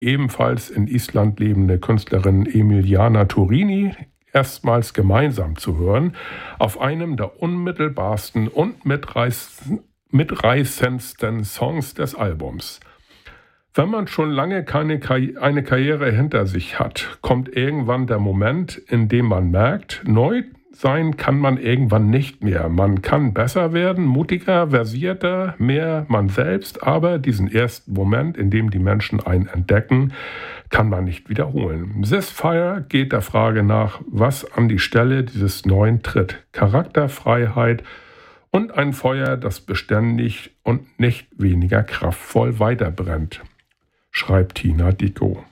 ebenfalls in Island lebende Künstlerin Emiliana Turini erstmals gemeinsam zu hören, auf einem der unmittelbarsten und mitreißendsten Songs des Albums. Wenn man schon lange eine Karriere hinter sich hat, kommt irgendwann der Moment, in dem man merkt, neu sein kann man irgendwann nicht mehr. Man kann besser werden, mutiger, versierter, mehr man selbst, aber diesen ersten Moment, in dem die Menschen einen entdecken, kann man nicht wiederholen. This Fire geht der Frage nach, was an die Stelle dieses Neuen tritt. Charakterfreiheit und ein Feuer, das beständig und nicht weniger kraftvoll weiterbrennt, schreibt Tina Dickow.